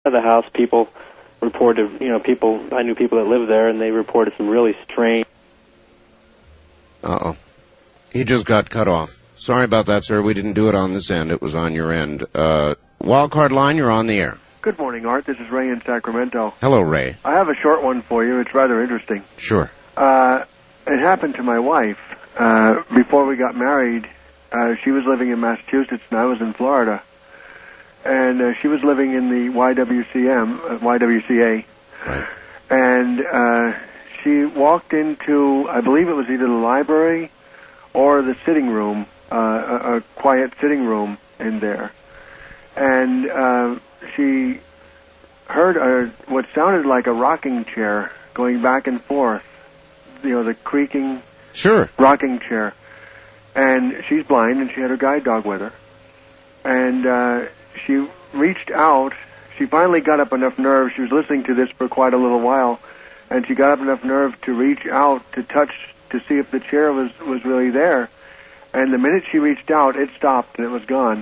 of the house, people reported, I knew people that lived there, and they reported some really strange... Uh-oh. He just got cut off. Sorry about that, sir. We didn't do it on this end. It was on your end. Wildcard line, you're on the air. Good morning, Art. This is Ray in Sacramento. Hello, Ray. I have a short one for you. It's rather interesting. Sure. It happened to my wife. Before we got married, she was living in Massachusetts and I was in Florida. And she was living in the YWCA. Right. And she walked into, I believe it was either the library or the sitting room, a quiet sitting room in there. And she heard what sounded like a rocking chair going back and forth, the creaking rocking chair. And she's blind, and she had her guide dog with her. And she reached out. She finally got up enough nerve. She was listening to this for quite a little while, and she got up enough nerve to reach out to touch to see if the chair was really there. And the minute she reached out, it stopped, and it was gone.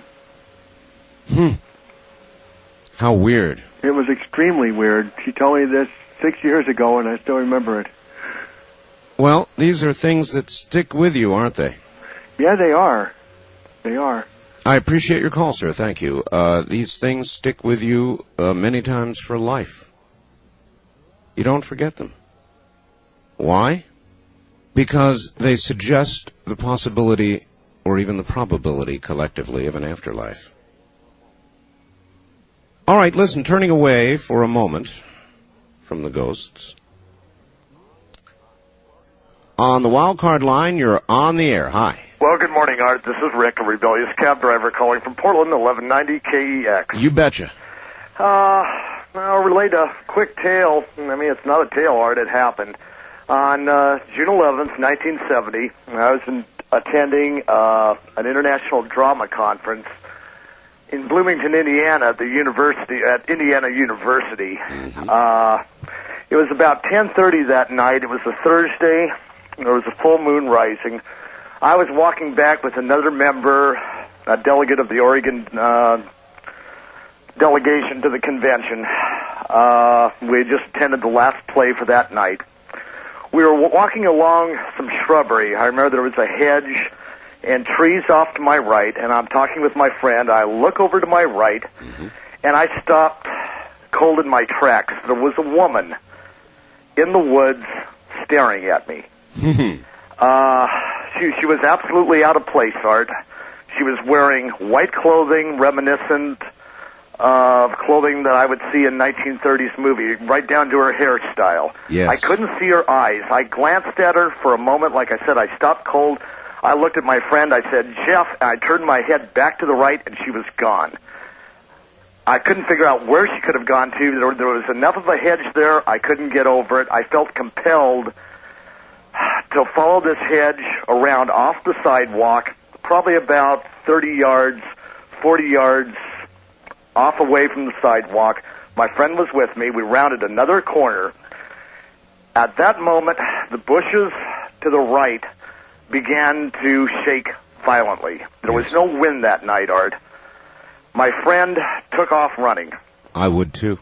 How weird. It was extremely weird. She told me this 6 years ago, and I still remember it. Well, these are things that stick with you, aren't they? Yeah, they are. They are. I appreciate your call, sir. Thank you. These things stick with you many times for life. You don't forget them. Why? Because they suggest the possibility or even the probability collectively of an afterlife. All right, listen, turning away for a moment from the ghosts. On the wildcard line, you're on the air. Hi. Well, good morning, Art. This is Rick, a rebellious cab driver calling from Portland, 1190 KEX. You betcha. I'll relate a quick tale. I mean, it's not a tale, Art. It happened. On June 11th, 1970, I was attending an international drama conference in Bloomington, Indiana, at Indiana University. It was about 10:30 that night. It was a Thursday. There was a full moon rising. I was walking back with another member, a delegate of the Oregon delegation to the convention. We had just attended the last play for that night. We were walking along some shrubbery. I remember there was a hedge and trees off to my right, and I'm talking with my friend. I look over to my right, and I stopped cold in my tracks. There was a woman in the woods staring at me. She was absolutely out of place, Art. She was wearing white clothing reminiscent of clothing that I would see in 1930s movie, right down to her hairstyle. Yes. I couldn't see her eyes. I glanced at her for a moment. Like I said, I stopped cold. I looked at my friend. I said, Jeff, and I turned my head back to the right, and she was gone. I couldn't figure out where she could have gone to. There was enough of a hedge there. I couldn't get over it. I felt compelled to follow this hedge around off the sidewalk, probably about 30 yards, 40 yards off away from the sidewalk. My friend was with me. We rounded another corner. At that moment, the bushes to the right began to shake violently. There was no wind that night, Art. My friend took off running. I would, too.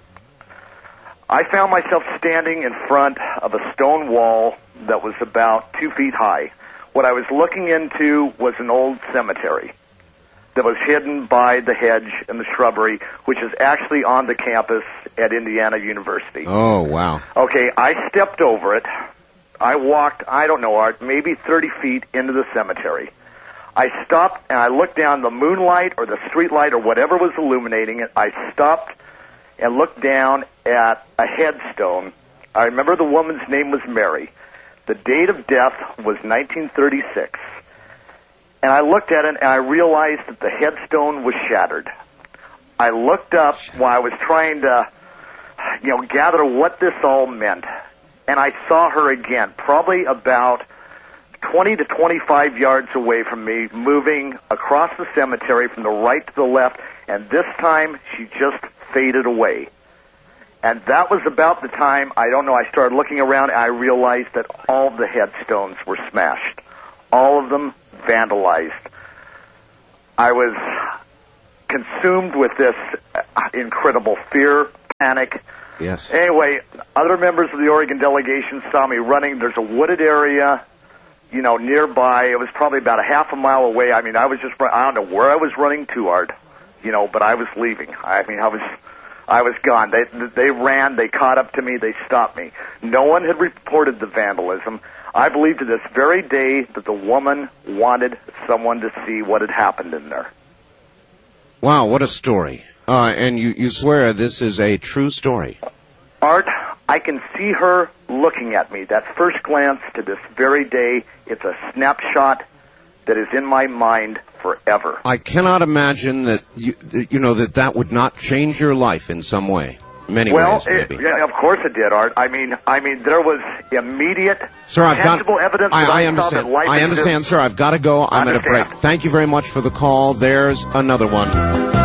I found myself standing in front of a stone wall that was about 2 feet high. What I was looking into was an old cemetery that was hidden by the hedge and the shrubbery, which is actually on the campus at Indiana University. Oh, wow. Okay, I stepped over it. I walked, I don't know, Art, maybe 30 feet into the cemetery. I stopped and I looked down the moonlight or the street light or whatever was illuminating it. I stopped and looked down at a headstone. I remember the woman's name was Mary. The date of death was 1936. And I looked at it and I realized that the headstone was shattered. I looked up while I was trying to, gather what this all meant. And I saw her again, probably about 20 to 25 yards away from me, moving across the cemetery from the right to the left, and this time she just faded away. And that was about the time, I started looking around and I realized that all of the headstones were smashed. All of them vandalized. I was consumed with this incredible fear, panic. Yes. Anyway, other members of the Oregon delegation saw me running. There's a wooded area, nearby. It was probably about a half a mile away. I mean, I don't know where I was running to, Art, but I was leaving. I was gone. They ran. They caught up to me. They stopped me. No one had reported the vandalism. I believe to this very day that the woman wanted someone to see what had happened in there. Wow, what a story. And you swear this is a true story? Art, I can see her looking at me. That first glance to this very day, it's a snapshot that is in my mind forever. I cannot imagine that that would not change your life in some way. Many ways, maybe. Yeah, of course it did, Art. I mean, there was immediate, tangible evidence that I saw that life I understand, sir. I've got to go. I'm at a break. Thank you very much for the call. There's another one.